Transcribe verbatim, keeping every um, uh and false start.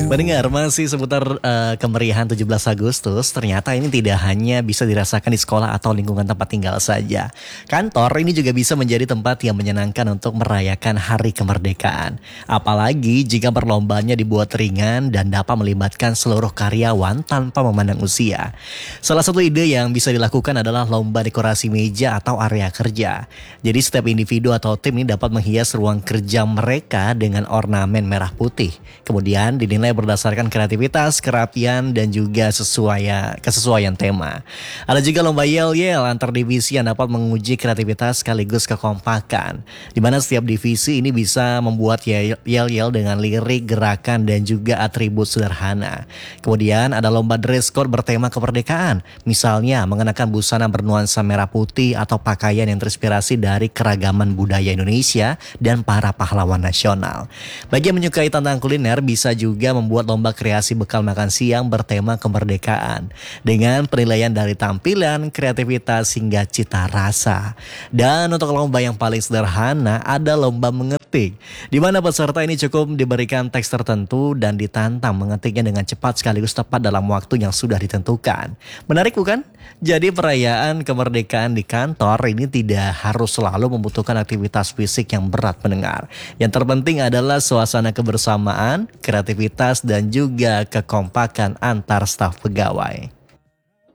Mendengar masih seputar eh, kemeriahan tujuh belas Agustus, ternyata ini tidak hanya bisa dirasakan di sekolah atau lingkungan tempat tinggal saja. Kantor ini juga bisa menjadi tempat yang menyenangkan untuk merayakan hari kemerdekaan. Apalagi jika perlombanya dibuat ringan dan dapat melibatkan seluruh karyawan tanpa memandang usia. Salah satu ide yang bisa dilakukan adalah lomba dekorasi meja atau area kerja. Jadi setiap individu atau tim ini dapat menghias ruang kerja mereka dengan ornamen merah putih. Kemudian dinilai berdasarkan kreativitas, kerapian, dan juga sesuai kesesuaian tema. Ada juga lomba yel-yel antar divisi yang dapat menguji kreativitas sekaligus kekompakan, di mana setiap divisi ini bisa membuat yel-yel dengan lirik, gerakan, dan juga atribut sederhana. Kemudian ada lomba dress code bertema kemerdekaan, misalnya mengenakan busana bernuansa merah putih atau pakaian yang terinspirasi dari keragaman budaya Indonesia dan para pahlawan nasional. Bagi yang menyukai tentang kuliner, bisa juga membuat lomba kreasi bekal makan siang bertema kemerdekaan dengan penilaian dari tampilan, kreativitas hingga cita rasa. Dan untuk lomba yang paling sederhana ada lomba mengetik, di mana peserta ini cukup diberikan teks tertentu dan ditantang mengetiknya dengan cepat sekaligus tepat dalam waktu yang sudah ditentukan. Menarik bukan? Jadi perayaan kemerdekaan di kantor ini tidak harus selalu membutuhkan aktivitas fisik yang berat pendengar. Yang terpenting adalah suasana kebersamaan, kreativitas, dan juga kekompakan antar staf pegawai.